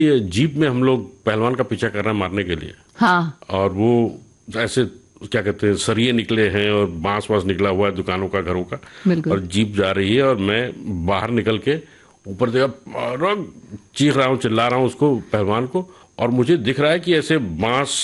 ये जीप में हम लोग पहलवान का पीछा कर रहे हैं मारने के लिए। हाँ। और वो ऐसे क्या कहते हैं, सरिये निकले हैं और बांस वांस निकला हुआ है दुकानों का, घरों का। बिल्कुल। और जीप जा रही है और मैं बाहर निकल के ऊपर देखा, चीख रहा हूँ, चिल्ला रहा हूँ उसको, पहलवान को। और मुझे दिख रहा है कि ऐसे बांस